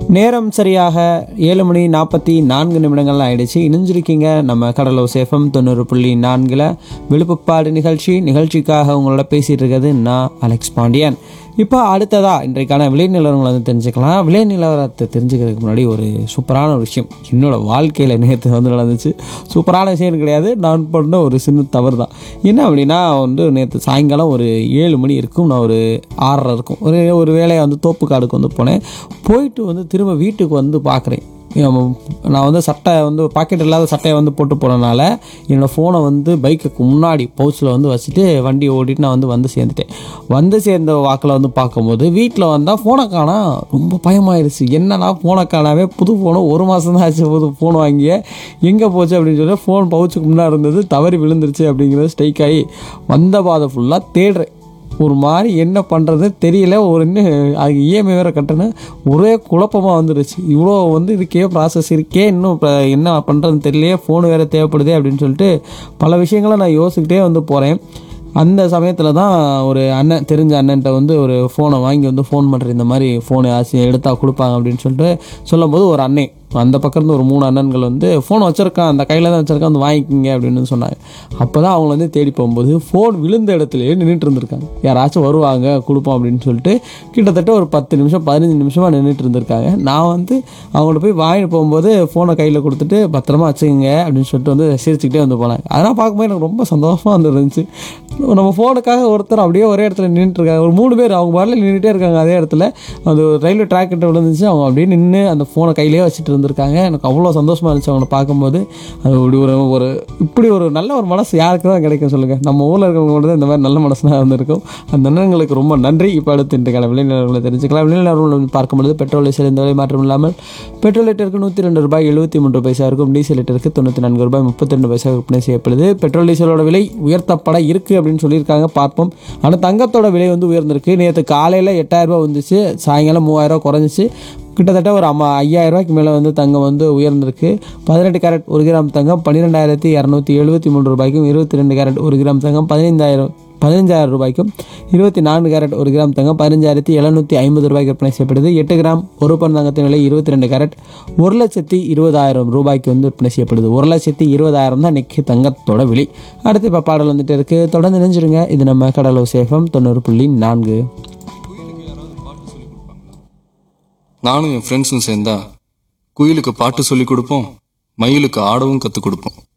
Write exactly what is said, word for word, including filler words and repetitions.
நேரம் சரியாக ஏழு மணி நாற்பத்தி நான்கு நிமிடங்கள் ஆயிடுச்சு. இணைஞ்சிருக்கீங்க நம்ம கடலோ சேஃபம் தொண்ணூறு புள்ளி நான்கில் விழுப்புப்பாடு நிகழ்ச்சி. நிகழ்ச்சிக்காக உங்களோட பேசிகிட்டு இருக்கிறது நான் அலெக்ஸ் பாண்டியன். இப்போ அடுத்ததா இன்றைக்கான விலை நிலவரங்களை வந்து தெரிஞ்சுக்கலாம். விலை நிலவரத்தை தெரிஞ்சுக்கிறதுக்கு முன்னாடி ஒரு சூப்பரான ஒரு விஷயம் என்னோடய வாழ்க்கையில் நேற்று வந்து நடந்துச்சு. சூப்பரான விஷயம் கிடையாது, நான் பண்ண ஒரு சின்ன தவறு தான். என்ன அப்படின்னா வந்து நேற்று சாயங்காலம் ஒரு ஏழு மணி இருக்கும், நான் ஒரு ஆறரை இருக்கும், ஒரு ஒரு வேலையை வந்து தோப்புக்காடுக்கு வந்து போனேன். போயிட்டு வந்து திரும்ப வீட்டுக்கு வந்து பார்க்குறேன், நான் வந்து சட்டை வந்து பாக்கெட் இல்லாத சட்டையை வந்து போட்டு போனனால என்னோடய ஃபோனை வந்து பைக்குக்கு முன்னாடி பவுச்சில் வந்து வச்சுட்டு வண்டி ஓட்டிட்டு நான் வந்து வந்து சேர்ந்துட்டேன். வந்து சேர்ந்த வாக்கில் வந்து பார்க்கும்போது வீட்டில் வந்தால் ஃபோனை காணா. ரொம்ப பயமாயிருச்சு, என்னன்னா ஃபோனை காணாவே, புது ஃபோனு ஒரு மாதம் தான் ஆச்சு புது ஃபோன் வாங்கிய, எங்கே போச்சு அப்படின்னு சொல்லி ஃபோன் பவுச்சுக்கு முன்னாடி இருந்தது தவறி விழுந்துருச்சு அப்படிங்கிறது ஸ்ட்ரைக் ஆகி வந்த பாதை ஃபுல்லாக தேடுறேன். ஒரு மாதிரி என்ன பண்ணுறது தெரியல. ஒரு இன்னும் அதுக்கு இஎம்ஐ வேறு கட்டணும், ஒரே குழப்பமாக வந்துடுச்சு. இவ்வளோ வந்து இதுக்கே ப்ராசஸ் இருக்கே, இன்னும் இப்போ என்ன பண்ணுறதுன்னு தெரியலையே, ஃபோனு வேறு தேவைப்படுதே அப்படின்னு சொல்லிட்டு பல விஷயங்களை நான் யோசிக்கிட்டே வந்து போகிறேன். அந்த சமயத்தில் தான் ஒரு அண்ணன், தெரிஞ்ச அண்ணன்ட்ட வந்து ஒரு ஃபோனை வாங்கி வந்து ஃபோன் பண்ணுற, இந்த மாதிரி ஃபோனை ஆசை எடுத்தால் கொடுப்பாங்க அப்படின்னு சொல்லிட்டு சொல்லும்போது ஒரு அண்ணன் அந்த பக்கம் இருந்து ஒரு மூணு அண்ணன்கள் வந்து ஃபோன் வச்சுருக்கான், அந்த கையில் தான் வச்சுருக்கான், வந்து வாங்கிக்கிங்க அப்படின்னு சொன்னாங்க. அப்போ தான் அவங்கள வந்து தேடி போகும்போது ஃபோன் விழுந்த இடத்துலையே நின்றுட்டு இருந்திருக்காங்க. யாராச்சும் வருவாங்க கொடுப்போம் அப்படின்னு சொல்லிட்டு கிட்டத்தட்ட ஒரு பத்து நிமிஷம் பதினஞ்சு நிமிஷமாக நின்றுட்டு இருந்திருக்காங்க. நான் வந்து அவங்கள்ட்ட போய் வாங்கிட்டு போகும்போது ஃபோனை கையில் கொடுத்துட்டு பத்திரமா வச்சுக்கோங்க அப்படின்னு சொல்லிட்டு வந்து சிரிச்சுக்கிட்டே வந்து போனாங்க. அதெல்லாம் பார்க்கும்போது எனக்கு ரொம்ப சந்தோஷமாக வந்துருந்துச்சு. நம்ம ஃபோனுக்காக ஒருத்தர் அப்படியே ஒரே இடத்துல நின்றுட்டுருக்காங்க, ஒரு மூணு பேர் அவங்க வரல நின்றுட்டே இருக்காங்க அதே இடத்துல. அது ரயில்வே ட்ராக் கிட்ட விழுந்துச்சு, அவங்க அப்படியே நின்று அந்த ஃபோனை கையிலேயே வச்சுட்டு இருந்திருக்காங்க. எனக்கு அவ்வளோ சந்தோஷமாக இருந்துச்சு அவங்கள பார்க்கும்போது. அது இப்படி ஒரு ஒரு இப்படி ஒரு நல்ல ஒரு மனசு யாருக்கு தான் கிடைக்கும் சொல்லுங்கள். நம்ம ஊரில் இருக்கிறவங்க தான் இந்த மாதிரி நல்ல மனசுலாம் இருந்திருக்கும். அந்த அண்ணங்களுக்கு ரொம்ப நன்றி. இப்போ அடுத்து இன்றைக்கான விளைநிலவரங்களை தெரிஞ்சுக்கலாம். விளைநிலவரங்கள் பார்க்கும்போது பெட்ரோல் டீசல் இந்த விலை மாற்றம் இல்லாமல் பெட்ரோல் லிட்டருக்கு நூற்றி ரெண்டு ரூபாய் எழுபத்தி மூன்று பைசா இருக்கும், டீசல் லிட்டருக்கு தொண்ணூற்றி நான்கு ரூபாய் முப்பத்தி ரெண்டு பைசா விற்பனை செய்யப்படுது. பெட்ரோல் டீசலோட விலை உயர்த்தப்பட இருக்குது அப்படின்னு சொல்லியிருக்காங்க, பார்ப்போம். ஆனால் தங்கத்தோட விலை வந்து உயர்ந்திருக்கு. நேற்று காலையில் எட்டாயிரம் ரூபாய் வந்துச்சு, சாயங்காலம் மூவாயிரம் ரூபா குறைஞ்சிச்சு. கிட்டத்தட்ட ஒரு அம்மா ஐயாயிரம் ரூபாய்க்கு மேலே வந்து தங்கம் வந்து உயர்ந்திருக்கு. பதினெட்டு கேரட் ஒரு கிராம் தங்கம் பன்னிரெண்டாயிரத்தி இரநூத்தி எழுபத்தி மூன்று ரூபாய்க்கும், இருபத்தி ரெண்டு கேரட் ஒரு கிராம் தங்கம் பதினைந்தாயிரம் பதினஞ்சாயிரம் ரூபாய்க்கும், இருபத்தி நான்கு கேரட் ஒரு கிராம் தங்கம் பதினஞ்சாயிரத்தி எழுநூற்றி ஐம்பது ரூபாய்க்கு விற்பனை செய்யப்படுது. எட்டு கிராம் ஒரு பன் தங்கத்தின் விலை இருபத்தி ரெண்டு கேரட் ஒரு லட்சத்தி இருபதாயிரம் ரூபாய்க்கு வந்து விற்பனை செய்யப்படுது. ஒரு லட்சத்தி இருபதாயிரம் தான் இன்னைக்கு தங்கத்தோட விலை. அடுத்து இப்போ பாடல் வந்துட்டு இருக்கு, தொடர்ந்து நினைஞ்சிருங்க. இது நம்ம கடலோ சேஃபம் தொண்ணூறு புள்ளி நான்கு. நானும் என் ஃப்ரெண்ட்ஸும் சேர்ந்தா குயிலுக்கு பாட்டு சொல்லி கொடுப்போம், மயிலுக்கு ஆடவும் கற்றுக் கொடுப்போம்.